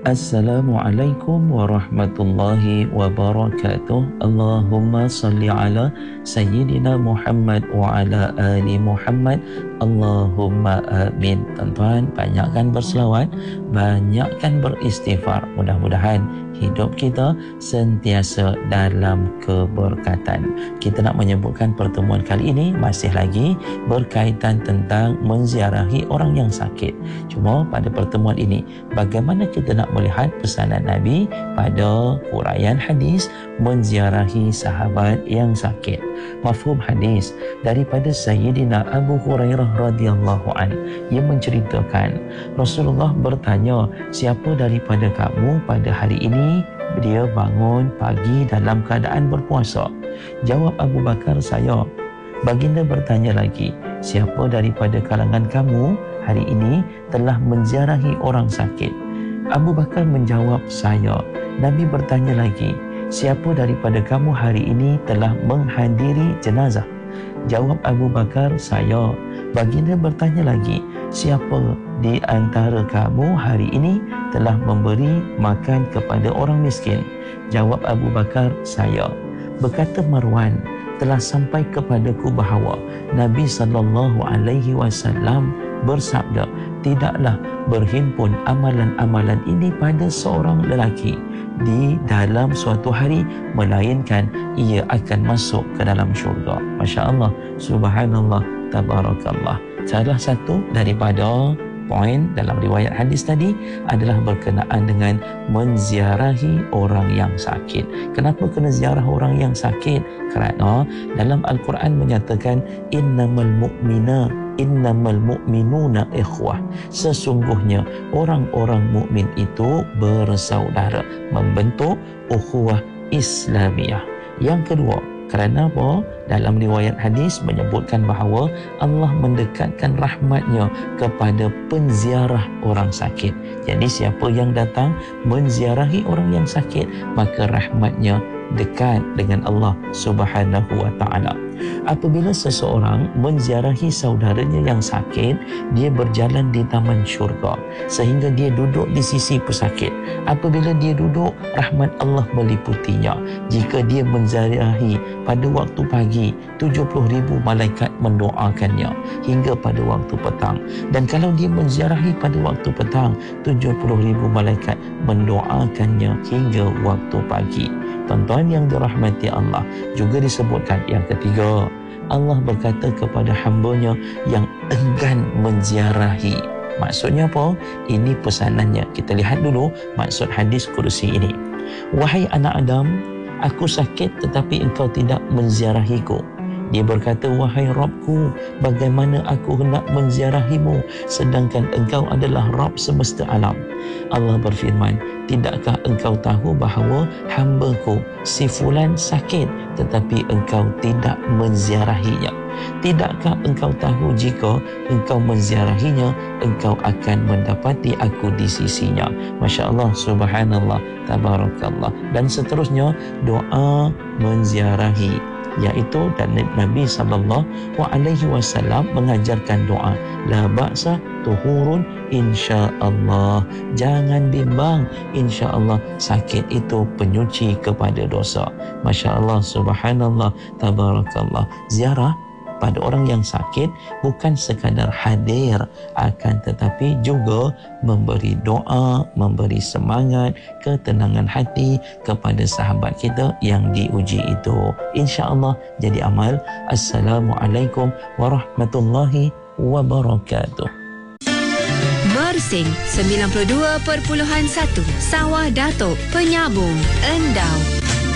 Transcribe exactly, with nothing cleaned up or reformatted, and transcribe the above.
Assalamualaikum warahmatullahi wabarakatuh. Allahumma salli ala Sayyidina Muhammad wa ala ali Muhammad. Allahumma amin. Tuan-tuan, banyakkan berselawat, banyakkan beristighfar. Mudah-mudahan hidup kita sentiasa dalam keberkatan. Kita nak menyebutkan pertemuan kali ini masih lagi berkaitan tentang menziarahi orang yang sakit. Cuma pada pertemuan ini, bagaimana kita nak melihat pesanan Nabi pada huraian hadis menziarahi sahabat yang sakit. Mafhum hadis daripada Sayyidina Abu Hurairah radhiyallahu an, ia menceritakan Rasulullah bertanya, siapa daripada kamu pada hari ini dia bangun pagi dalam keadaan berpuasa? Jawab Abu Bakar, saya. Baginda bertanya lagi, siapa daripada kalangan kamu hari ini telah menziarahi orang sakit? Abu Bakar menjawab, saya. Nabi bertanya lagi, siapa daripada kamu hari ini telah menghadiri jenazah? Jawab Abu Bakar, saya. Baginda bertanya lagi, siapa di antara kamu hari ini telah memberi makan kepada orang miskin? Jawab Abu Bakar, saya. Berkata Marwan, telah sampai kepadaku bahawa Nabi sallallahu alaihi wasallam bersabda, tidaklah berhimpun amalan-amalan ini pada seorang lelaki di dalam suatu hari, melainkan ia akan masuk ke dalam syurga. Masya Allah, subhanallah, tabarakallah. Salah satu daripada poin dalam riwayat hadis tadi adalah berkenaan dengan menziarahi orang yang sakit. Kenapa kena ziarah orang yang sakit? Kerana dalam Al-Quran menyatakan innamal mu'mina innamal mu'minuna ikhwah. Sesungguhnya orang-orang mukmin itu bersaudara, membentuk ukhuwah Islamiyah. Yang kedua, kerana apa? Dalam riwayat hadis menyebutkan bahawa Allah mendekatkan rahmatnya kepada penziarah orang sakit. Jadi siapa yang datang menziarahi orang yang sakit, maka rahmatnya dekat dengan Allah Subhanahu wa ta'ala. Apabila seseorang menziarahi saudaranya yang sakit, dia berjalan di taman syurga sehingga dia duduk di sisi pesakit. Apabila dia duduk, rahmat Allah meliputinya. Jika dia menziarahi pada waktu pagi, tujuh puluh ribu malaikat mendoakannya hingga pada waktu petang. Dan kalau dia menziarahi pada waktu petang, tujuh puluh ribu malaikat mendoakannya hingga waktu pagi. Tuan-tuan yang dirahmati Allah, juga disebutkan yang ketiga, Allah berkata kepada hamba-Nya yang enggan menziarahi. Maksudnya apa? Ini pesanannya. Kita lihat dulu maksud hadis kursi ini. Wahai anak Adam, aku sakit tetapi engkau tidak menziarahiku. Dia berkata, wahai Rabbku, bagaimana aku hendak menziarahimu sedangkan engkau adalah Rabb semesta alam. Allah berfirman, tidakkah engkau tahu bahawa hamba-Ku si fulan sakit tetapi engkau tidak menziarahinya? Tidakkah engkau tahu jika engkau menziarahinya, engkau akan mendapati aku di sisinya? Masya Allah, subhanallah, tabarakallah. Dan seterusnya, doa menziarahi, iaitu dan Nabi sallallahu alaihi wasallam mengajarkan doa, la ba'sa tuhurun insyaallah. Jangan bimbang, insyaallah sakit itu penyuci kepada dosa. Masya Allah, subhanallah, tabarakallah. Ziarah pada orang yang sakit bukan sekadar hadir, akan tetapi juga memberi doa, memberi semangat, ketenangan hati kepada sahabat kita yang diuji itu. InsyaAllah jadi amal. Assalamualaikum warahmatullahi wabarakatuh. Mersing sembilan puluh dua perpuluhan satu Sawah Datuk, penyambung Endau.